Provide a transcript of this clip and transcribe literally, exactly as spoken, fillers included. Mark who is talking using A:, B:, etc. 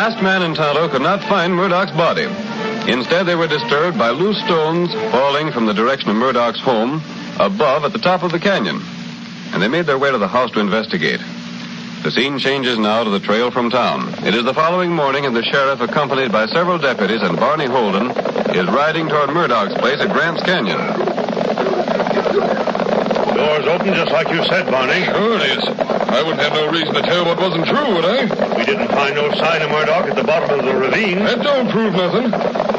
A: masked man and Tonto could not find Murdoch's body. Instead, they were disturbed by loose stones falling from the direction of Murdoch's home above at the top of the canyon. And they made their way to the house to investigate. The scene changes now to the trail from town. It is the following morning, and the sheriff, accompanied by several deputies and Barney Holden, is riding toward Murdoch's place at Grant's Canyon.
B: Door's open just like you said, Barney.
C: Sure it is. I wouldn't have no reason to tell what wasn't true, would I?
B: We didn't find no sign of Murdoch at the bottom of the ravine.
C: That don't prove nothing.